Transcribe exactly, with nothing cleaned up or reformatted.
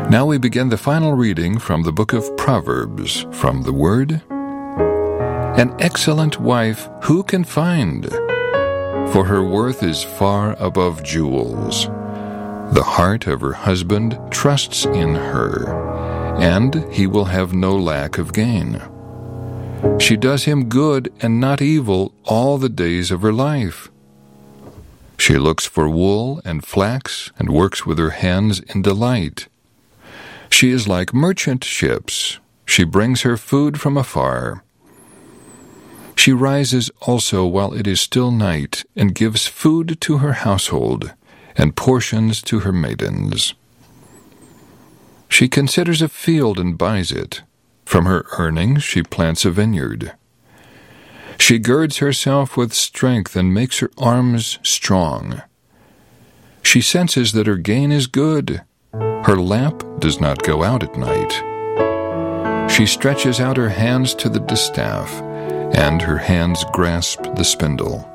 Now we begin the final reading from the book of Proverbs, from the Word. An excellent wife who can find? For her worth is far above jewels. The heart of her husband trusts in her, and he will have no lack of gain. She does him good and not evil all the days of her life. She looks for wool and flax and works with her hands in delight. She is like merchant ships. She brings her food from afar. She rises also while it is still night and gives food to her household and portions to her maidens. She considers a field and buys it. From her earnings she plants a vineyard. She girds herself with strength and makes her arms strong. She senses that her gain is good. Her lamp does not go out at night. She stretches out her hands to the distaff, and her hands grasp the spindle.